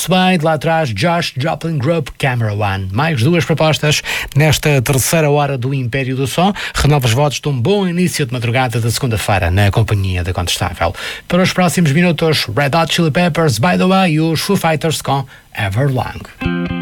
Bem, de lá atrás, Josh Joplin Group, Camera One. Mais duas propostas nesta terceira hora do Império do Som. Renova os votos de um bom início de madrugada da segunda-feira na companhia da Contestável. Para os próximos minutos, Red Hot Chili Peppers, By the Way, e os Foo Fighters com Everlong.